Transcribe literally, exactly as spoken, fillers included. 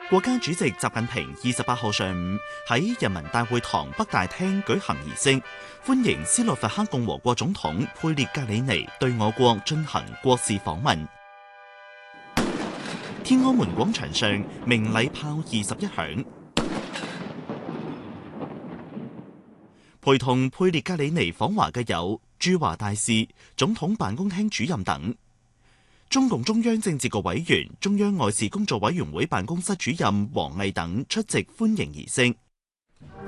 國家主席習近平二十八號上午喺人民大會堂北大廳舉行儀式，歡迎斯洛伐克共和國總統佩列格里尼對我國進行國事訪問。天安門廣場上鳴禮炮二十一響，陪同佩列格里尼訪華嘅有駐華大使、總統辦公廳主任等。中共中央政治局委員、中央外事工作委員會辦公室主任王毅等出席歡迎儀式。